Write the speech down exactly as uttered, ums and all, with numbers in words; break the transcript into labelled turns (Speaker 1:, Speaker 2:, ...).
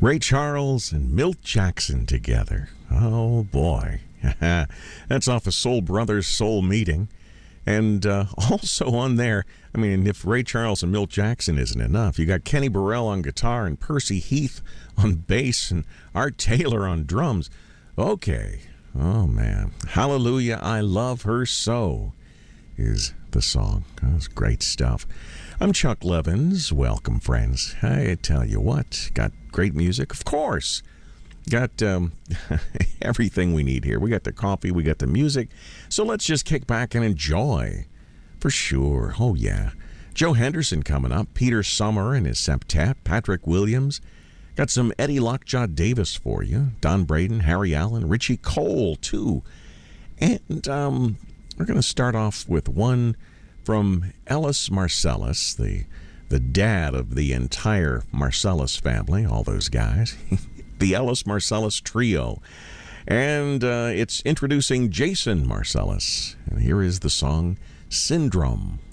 Speaker 1: Ray Charles and Milt Jackson together. Oh, boy. That's off of Soul Brothers Soul Meeting. And uh, also on there, I mean, if Ray Charles and Milt Jackson isn't enough, you got Kenny Burrell on guitar and Percy Heath on bass and Art Taylor on drums. Okay. Oh, man. Hallelujah, I Love Her So is the song. That's great stuff. I'm Chuck Levins. Welcome, friends. I tell you what, got great music, of course. Got um, everything we need here. We got the coffee, we got the music. So let's just kick back and enjoy. For sure. Oh, yeah. Joe Henderson coming up. Peter Summer and his septet. Patrick Williams. Got some Eddie Lockjaw Davis for you. Don Braden, Harry Allen, Richie Cole, too. And um, we're going to start off with one from Ellis Marsalis, the, the dad of the entire Marsalis family, all those guys. The Ellis Marsalis Trio. And uh, it's introducing Jason Marsalis. And here is the song, Syndrome.